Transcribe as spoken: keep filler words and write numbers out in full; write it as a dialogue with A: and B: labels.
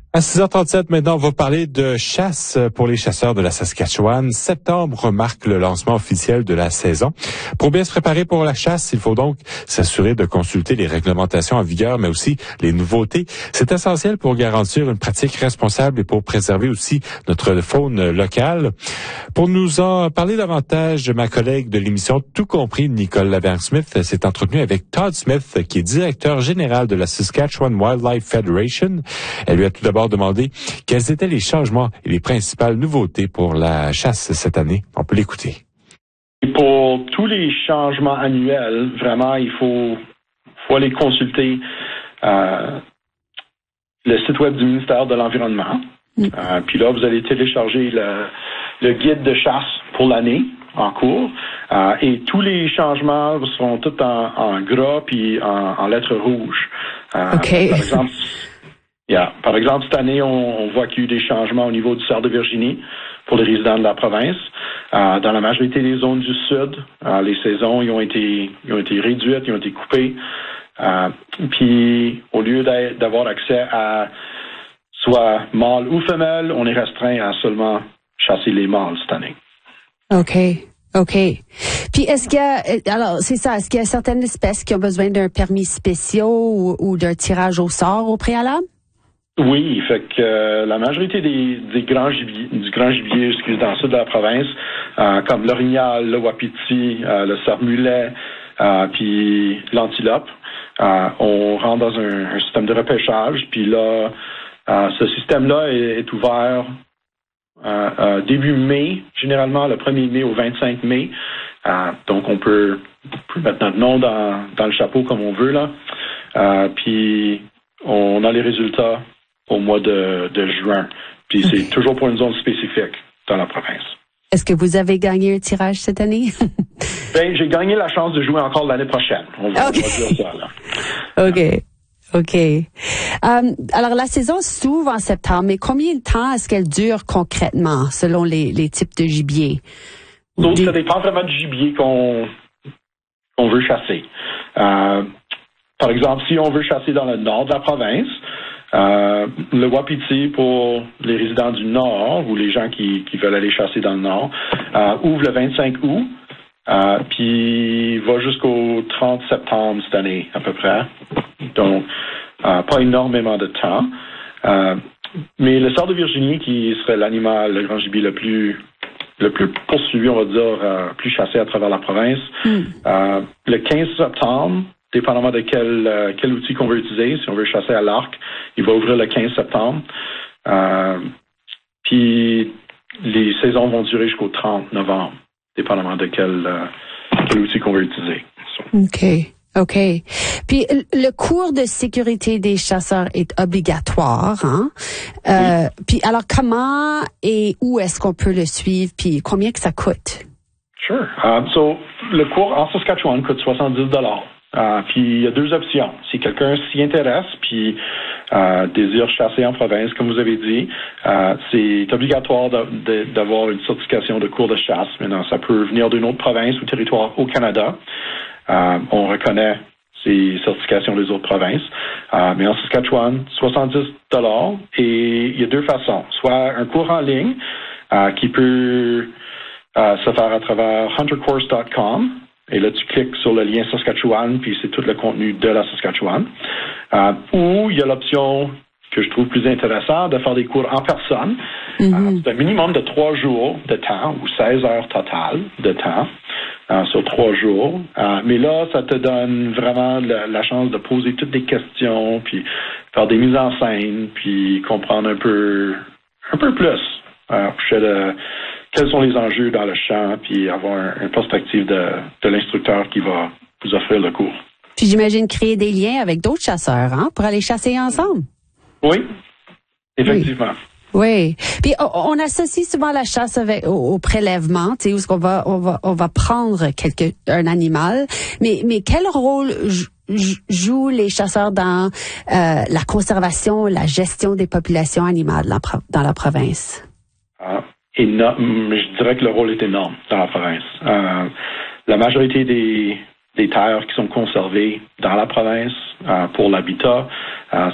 A: À six heures trente-sept, maintenant, on va parler de chasse pour les chasseurs de la Saskatchewan. Septembre marque le lancement officiel de la saison. Pour bien se préparer pour la chasse, il faut donc s'assurer de consulter les réglementations en vigueur, mais aussi les nouveautés. C'est essentiel pour garantir une pratique responsable et pour préserver aussi notre faune locale. Pour nous en parler davantage, ma collègue de l'émission Tout compris, Nicole Lavergne-Smith, s'est entretenue avec Todd Smith, qui est directeur général de la Saskatchewan Wildlife Federation. Elle lui a tout d'abord demandé quels étaient les changements et les principales nouveautés pour la chasse cette année. On peut l'écouter.
B: Pour tous les changements annuels, vraiment, il faut, faut aller consulter euh, le site web du ministère de l'Environnement. Mm. Euh, puis là, vous allez télécharger le, le guide de chasse pour l'année en cours. Euh, et tous les changements seront tous en, en gras puis en, en lettres rouges. Euh,
C: okay.
B: Par exemple, Yeah. Par exemple, cette année, on, on voit qu'il y a eu des changements au niveau du cerf de Virginie pour les résidents de la province. Euh, dans la majorité des zones du sud, euh, les saisons ils ont été ils ont été réduites, ils ont été coupées. Euh, puis, au lieu d'avoir accès à soit mâle ou femelle, on est restreint à seulement chasser les mâles cette année.
C: OK. OK. Puis est-ce qu'il y a, alors c'est ça, est-ce qu'il y a certaines espèces qui ont besoin d'un permis spécial ou, ou d'un tirage au sort au préalable?
B: Oui, fait que euh, la majorité des, des grands gibiers, du grand gibier, excuse, dans le sud de la province, euh, comme l'orignal, le wapiti, euh, le cerf-mulet, euh, puis l'antilope, euh, on rentre dans un, un système de repêchage, puis là, euh, ce système-là est, est ouvert euh, euh, début mai, généralement le premier mai au vingt-cinq mai, euh, donc on peut, on peut mettre notre nom dans, dans le chapeau comme on veut, là, euh, puis on a les résultats au mois de, de juin. Puis okay. C'est toujours pour une zone spécifique dans la province.
C: Est-ce que vous avez gagné un tirage cette année?
B: Ben, j'ai gagné la chance de jouer encore l'année prochaine. On va, okay. on va dire ça, là.
C: OK. OK. Um, alors, la saison s'ouvre en septembre, mais combien de temps est-ce qu'elle dure concrètement, selon les, les types de gibier?
B: Donc, Des... ça dépend vraiment du gibier qu'on, qu'on veut chasser. Euh, par exemple, si on veut chasser dans le nord de la province, Euh, le wapiti pour les résidents du Nord ou les gens qui, qui veulent aller chasser dans le Nord euh, ouvre le vingt-cinq août, euh, puis va jusqu'au trente septembre cette année à peu près. Donc, euh, pas énormément de temps. Euh, mais le cerf de Virginie, qui serait l'animal, le grand gibier le plus le plus poursuivi, on va dire, euh, plus chassé à travers la province, mm. euh, le quinze septembre, dépendamment de quel, euh, quel outil qu'on veut utiliser, si on veut chasser à l'arc, il va ouvrir le quinze septembre. Euh, puis les saisons vont durer jusqu'au trente novembre, dépendamment de quel, euh, quel outil qu'on veut utiliser. So.
C: OK. OK. Puis le cours de sécurité des chasseurs est obligatoire, hein? Euh, oui. Puis alors comment et où est-ce qu'on peut le suivre? Puis combien que ça coûte?
B: Sure. Um, so, le cours en Saskatchewan coûte soixante-dix dollars. Uh, puis il y a deux options. Si quelqu'un s'y intéresse puis euh, désire chasser en province, comme vous avez dit, euh, c'est obligatoire de, de, d'avoir une certification de cours de chasse. Maintenant, ça peut venir d'une autre province ou territoire au Canada. Euh, on reconnaît ces certifications des autres provinces. Euh, mais en Saskatchewan, soixante-dix dollars. Et il y a deux façons. Soit un cours en ligne euh, qui peut euh, se faire à travers hunter course dot com. Et là, tu cliques sur le lien Saskatchewan, puis c'est tout le contenu de la Saskatchewan. Euh, ou il y a l'option que je trouve plus intéressante de faire des cours en personne. Mm-hmm. Euh, c'est un minimum de trois jours de temps, ou seize heures totales de temps, euh, sur trois jours. Euh, mais là, ça te donne vraiment la, la chance de poser toutes des questions, puis faire des mises en scène, puis comprendre un peu, un peu plus. Euh, de, quels sont les enjeux dans le champ, puis avoir un, une perspective de, de l'instructeur qui va vous offrir le cours.
C: Puis j'imagine créer des liens avec d'autres chasseurs, hein, pour aller chasser ensemble.
B: Oui, effectivement.
C: Oui. oui. Puis on, on associe souvent la chasse avec au, au prélèvement, tu sais, où est-ce qu'on va on va on va prendre quelque un animal, mais mais quel rôle jouent les chasseurs dans euh, la conservation, la gestion des populations animales dans la province?
B: Ah. Énorme, je dirais que le rôle est énorme dans la province. Euh, la majorité des, des terres qui sont conservées dans la province euh, pour l'habitat, euh,